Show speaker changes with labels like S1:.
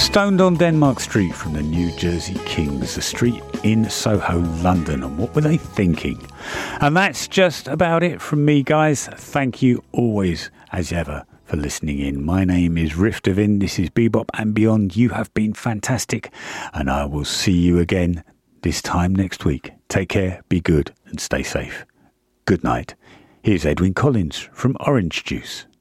S1: Stoned on Denmark Street from the New Jersey Kings, the street in Soho, London. And what were they thinking? And that's just about it from me, guys. Thank you always, as ever, for listening in. My name is Riff Devin. This is Bebop and Beyond. You have been fantastic, and I will see you again this time next week. Take care, be good, and stay safe. Good night. Here's Edwyn Collins from Orange Juice.